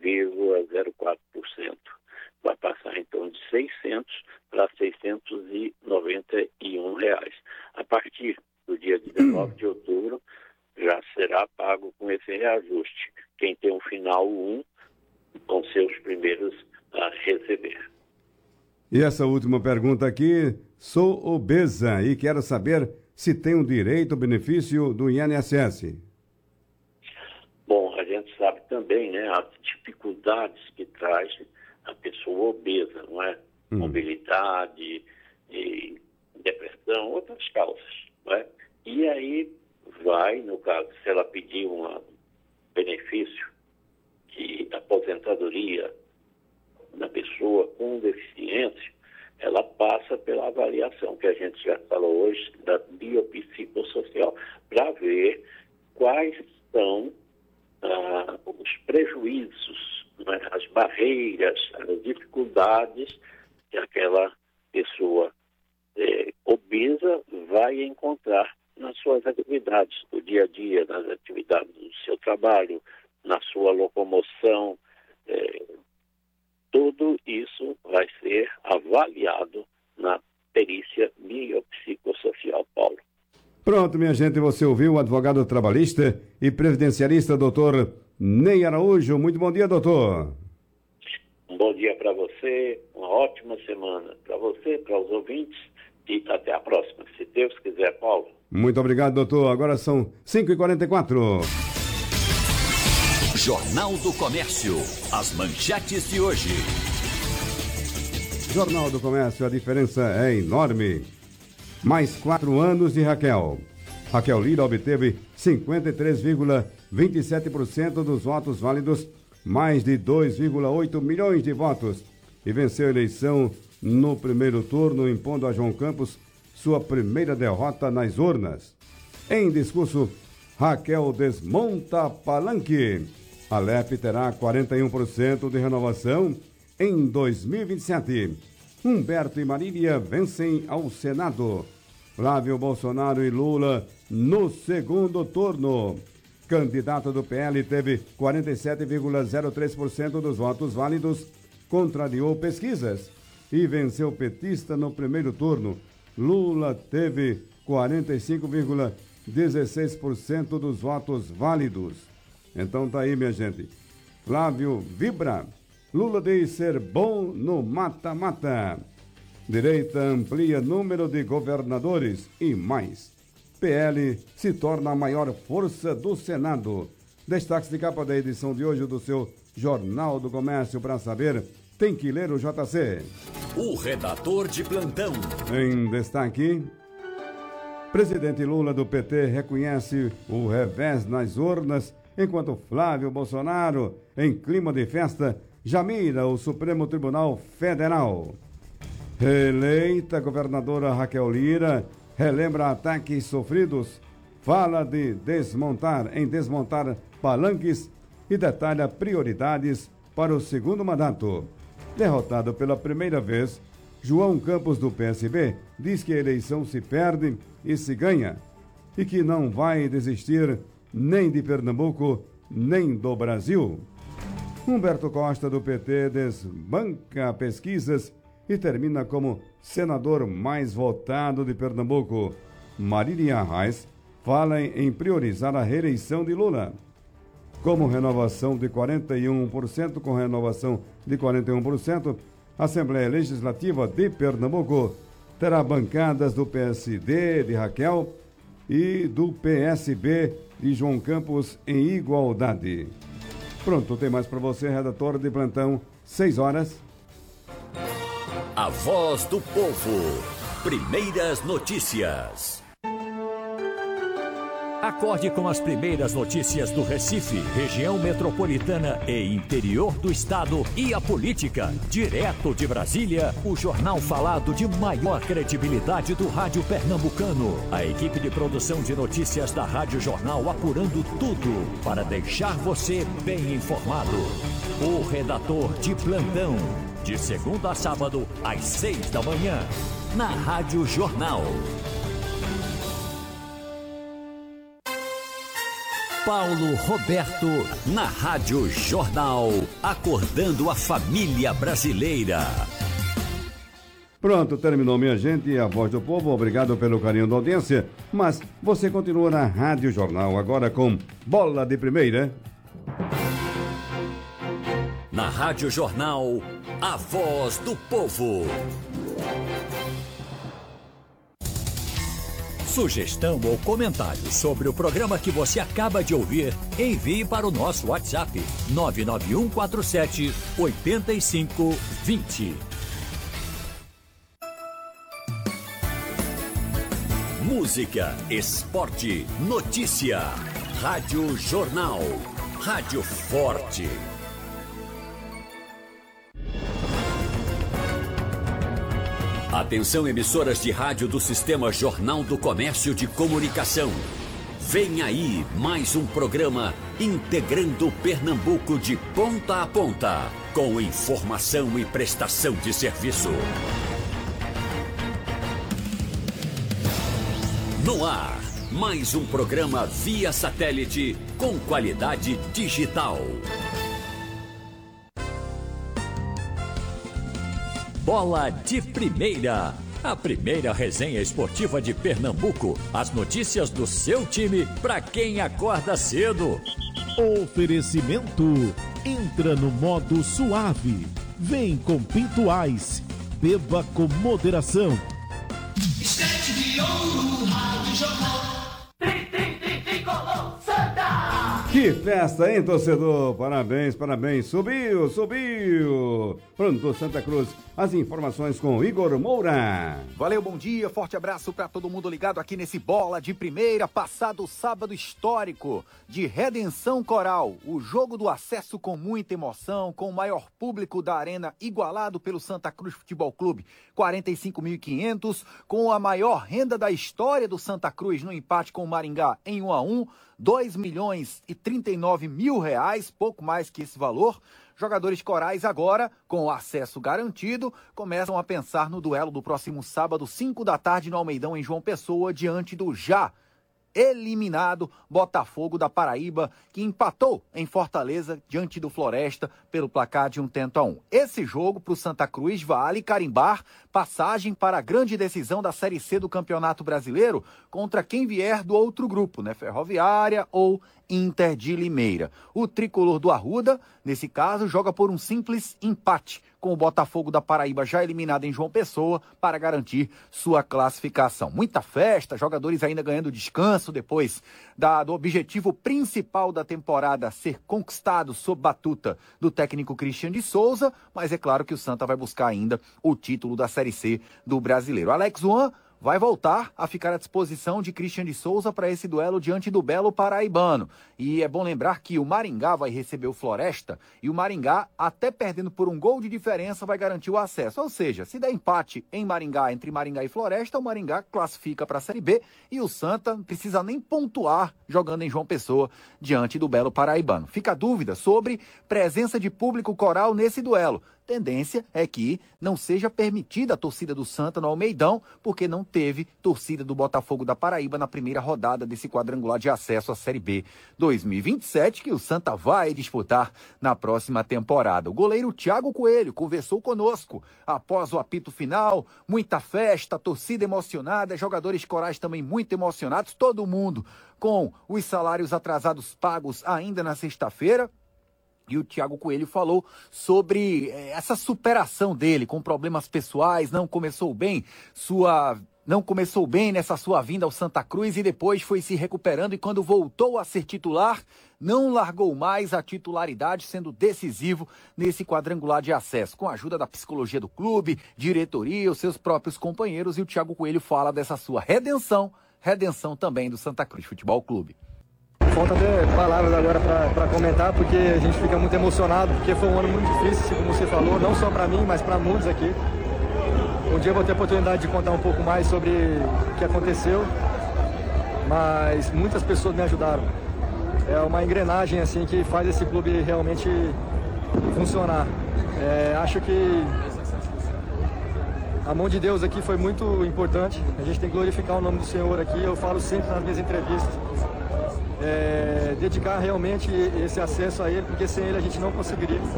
0,04%. Vai passar então de R$ 600 para R$ 691. A partir do dia 19 de outubro, já será pago com esse reajuste. Quem tem o final 1, vão ser os primeiros a receber. E essa última pergunta aqui, sou obesa e quero saber se tenho direito ao benefício do INSS. Bom, a gente sabe também, né, as dificuldades que traz a pessoa obesa, não é? Mobilidade, depressão, outras causas, não é? E aí vai, no caso, se ela pedir um benefício de aposentadoria na pessoa com deficiência, ela passa pela avaliação, que a gente já falou hoje, da biopsicossocial, para ver quais são os prejuízos, né, as barreiras, as dificuldades que aquela pessoa obesa vai encontrar nas suas atividades do dia a dia, nas atividades do seu trabalho, na sua locomoção. Tudo isso vai ser avaliado na perícia biopsicossocial, Paulo. Pronto, minha gente, você ouviu o advogado trabalhista e previdenciarista, doutor Ney Araújo. Muito bom dia, doutor. Um bom dia para você, uma ótima semana para você, para os ouvintes e até a próxima, se Deus quiser, Paulo. Muito obrigado, doutor. Agora são 5h44. Jornal do Comércio. As manchetes de hoje. Jornal do Comércio, a diferença é enorme. Mais 4 anos de Raquel. Raquel Lira obteve 53,27% dos votos válidos, mais de 2,8 milhões de votos, e venceu a eleição no primeiro turno, impondo a João Campos sua primeira derrota nas urnas. Em discurso, Raquel desmonta palanque. A LEP terá 41% de renovação em 2027. Humberto e Marília vencem ao Senado. Flávio Bolsonaro e Lula no segundo turno. Candidato do PL teve 47,03% dos votos válidos, contrariou pesquisas e venceu petista no primeiro turno. Lula teve 45,16% dos votos válidos. Então tá aí, minha gente. Flávio vibra. Lula diz ser bom no mata-mata. Direita amplia número de governadores e mais. PL se torna a maior força do Senado. Destaques de capa da edição de hoje do seu Jornal do Comércio. Para saber, tem que ler o JC. O redator de plantão. Em destaque, presidente Lula do PT reconhece o revés nas urnas, enquanto Flávio Bolsonaro, em clima de festa, já mira o Supremo Tribunal Federal. Reeleita governadora Raquel Lira relembra ataques sofridos, fala de desmontar palanques e detalha prioridades para o segundo mandato. Derrotado pela primeira vez, João Campos do PSB diz que a eleição se perde e se ganha e que não vai desistir nem de Pernambuco, nem do Brasil. Humberto Costa, do PT, desbanca pesquisas e termina como senador mais votado de Pernambuco. Marília Reis fala em priorizar a reeleição de Lula. Como renovação de 41%, com renovação de 41%, a Assembleia Legislativa de Pernambuco terá bancadas do PSD de Raquel e do PSB de João Campos em igualdade. Pronto, tem mais para você, redator de plantão, 6 horas. A voz do povo. Primeiras notícias. Acorde com as primeiras notícias do Recife, região metropolitana e interior do estado e a política. Direto de Brasília, o jornal falado de maior credibilidade do rádio pernambucano. A equipe de produção de notícias da Rádio Jornal apurando tudo para deixar você bem informado. O redator de plantão, de segunda a sábado, às 6 da manhã, na Rádio Jornal. Paulo Roberto, na Rádio Jornal, acordando a família brasileira. Pronto, terminou, minha gente, a Voz do Povo. Obrigado pelo carinho da audiência. Mas você continua na Rádio Jornal, agora com Bola de Primeira. Na Rádio Jornal, a Voz do Povo. Sugestão ou comentário sobre o programa que você acaba de ouvir, envie para o nosso WhatsApp 99147-8520. Música, esporte, notícia. Rádio Jornal. Rádio Forte. Atenção, emissoras de rádio do Sistema Jornal do Comércio de Comunicação. Vem aí mais um programa integrando Pernambuco de ponta a ponta, com informação e prestação de serviço. No ar, mais um programa via satélite com qualidade digital. Bola de Primeira, a primeira resenha esportiva de Pernambuco. As notícias do seu time para quem acorda cedo. Oferecimento, entra no modo suave. Vem com Pinto Ice, beba com moderação. Estete de ouro, Rádio Jornal. Tricolor Santa! Que festa, hein, torcedor? Parabéns, parabéns. Subiu, subiu. Pronto, Santa Cruz. As informações com Igor Moura. Valeu, bom dia, forte abraço para todo mundo ligado aqui nesse Bola de Primeira, passado sábado histórico de Redenção Coral, o jogo do acesso com muita emoção, com o maior público da arena igualado pelo Santa Cruz Futebol Clube, 45.500, com a maior renda da história do Santa Cruz no empate com o Maringá em 1-1, 2.039.000 reais, pouco mais que esse valor. Jogadores corais agora, com o acesso garantido, começam a pensar no duelo do próximo sábado, 5 da tarde, no Almeidão, em João Pessoa, diante do já eliminado Botafogo da Paraíba, que empatou em Fortaleza diante do Floresta pelo placar de 1-1. Esse jogo para o Santa Cruz vale carimbar passagem para a grande decisão da Série C do Campeonato Brasileiro contra quem vier do outro grupo, né? Ferroviária ou Inter de Limeira. O tricolor do Arruda, nesse caso, joga por um simples empate com o Botafogo da Paraíba já eliminado em João Pessoa para garantir sua classificação. Muita festa, jogadores ainda ganhando descanso depois do objetivo principal da temporada ser conquistado sob batuta do técnico Christian de Souza, mas é claro que o Santa vai buscar ainda o título da Série C do Brasileiro. Alex Juan vai voltar a ficar à disposição de Christian de Souza para esse duelo diante do Belo Paraibano. E é bom lembrar que o Maringá vai receber o Floresta e o Maringá, até perdendo por um gol de diferença, vai garantir o acesso. Ou seja, se der empate em Maringá, entre Maringá e Floresta, o Maringá classifica para a Série B e o Santa não precisa nem pontuar jogando em João Pessoa diante do Belo Paraibano. Fica a dúvida sobre presença de público coral nesse duelo. Tendência é que não seja permitida a torcida do Santa no Almeidão, porque não teve torcida do Botafogo da Paraíba na primeira rodada desse quadrangular de acesso à Série B 2027, que o Santa vai disputar na próxima temporada. O goleiro Thiago Coelho conversou conosco após o apito final, muita festa, torcida emocionada, jogadores corais também muito emocionados, todo mundo com os salários atrasados pagos ainda na sexta-feira. E o Thiago Coelho falou sobre essa superação dele com problemas pessoais, não começou bem nessa sua vinda ao Santa Cruz e depois foi se recuperando e quando voltou a ser titular, não largou mais a titularidade, sendo decisivo nesse quadrangular de acesso, com a ajuda da psicologia do clube, diretoria, os seus próprios companheiros, e o Thiago Coelho fala dessa sua redenção também do Santa Cruz Futebol Clube. Falta até palavras agora para comentar, porque a gente fica muito emocionado, porque foi um ano muito difícil, como você falou, não só para mim, mas para muitos aqui. Um dia eu vou ter a oportunidade de contar um pouco mais sobre o que aconteceu, mas muitas pessoas me ajudaram. É uma engrenagem assim que faz esse clube realmente funcionar. Acho que a mão de Deus aqui foi muito importante, a gente tem que glorificar o nome do Senhor aqui, eu falo sempre nas minhas entrevistas. dedicar realmente esse acesso a ele, porque sem ele a gente não conseguiria.